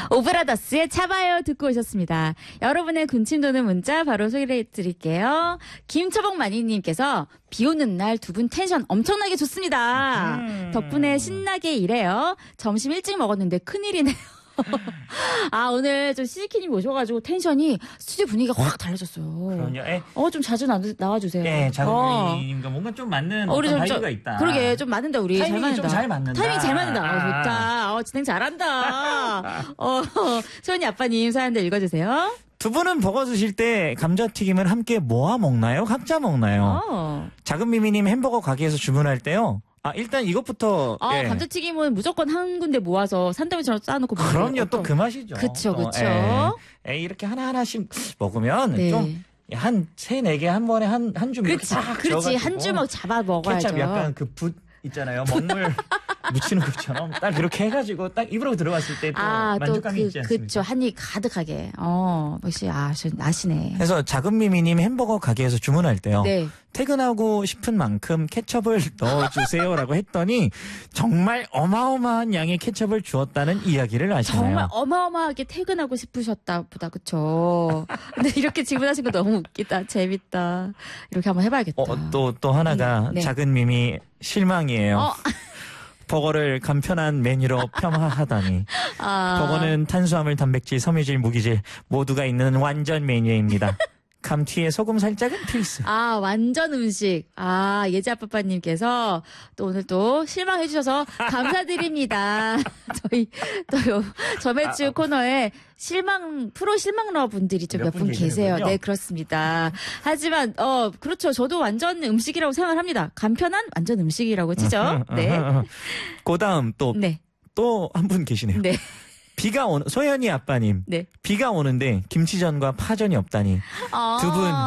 오브라더스의 차봐요 듣고 오셨습니다. 여러분의 군침 도는 문자 바로 소개해드릴게요. 김초복마니님께서 비 오는 날 두 분 텐션 엄청나게 좋습니다. 덕분에 신나게 일해요. 점심 일찍 먹었는데 큰일이네요. 아, 오늘 좀 시즈키님 오셔가지고 텐션이 스튜디오 분위기가 확 달라졌어요. 그럼요. 좀 자주 나와주세요. 예, 작은님과 뭔가 좀 맞는 우리 어떤 바이브가 있다. 그러게, 좀 맞는다, 우리. 잘 타이밍이 맞는다. 좀 잘 맞는다. 타이밍 잘 맞는다. 좋다. 진행 잘한다. 소연이 아빠님 사연들 읽어주세요. 두 분은 버거 드실 때 감자튀김을 함께 모아 먹나요? 각자 먹나요? 작은미미님 햄버거 가게에서 주문할 때요. 일단 이것부터. 예. 감자튀김은 무조건 한 군데 모아서 산더미처럼 쌓아놓고 먹는 그럼요, 또 그 맛이죠. 그쵸. 이렇게 하나하나씩 먹으면 네. 좀. 한 3-4개 한 번에 한 줌 이렇게 딱 그렇지. 한 주먹 잡아 먹어야죠. 케찹 약간 그 붓 있잖아요. 먹물 묻히는 것처럼 딱 이렇게 해가지고 딱 입으로 들어갔을 때 또 만족감이 있지 않습니까? 그쵸. 한입 가득하게. 역시 아시네. 그래서 작은미미님 햄버거 가게에서 주문할 때요. 네. 퇴근하고 싶은 만큼 케첩을 넣어주세요라고 했더니 정말 어마어마한 양의 케첩을 주었다는 이야기를 하시네요. 정말 어마어마하게 퇴근하고 싶으셨다 보다. 그쵸. 근데 이렇게 질문하신 거 너무 웃기다. 재밌다. 이렇게 한번 해봐야겠다. 또 하나가 네. 작은미미 실망이에요. 버거를 간편한 메뉴로 폄하하다니. 버거는 탄수화물, 단백질, 섬유질, 무기질 모두가 있는 완전 메뉴입니다. 감튀에 소금 살짝은 필수. 완전 음식. 예지아빠빠님께서 또 오늘 또 실망해주셔서 감사드립니다. 저희 또 저매추 코너에 프로 실망러 분들이 좀 몇 분 계세요. 네, 그렇습니다. 하지만, 그렇죠. 저도 완전 음식이라고 생각을 합니다. 간편한 완전 음식이라고 치죠. 네. 그 다음 또 한 분 계시네요. 네. 소연이 아빠님. 네. 비가 오는데 김치전과 파전이 없다니. 두 분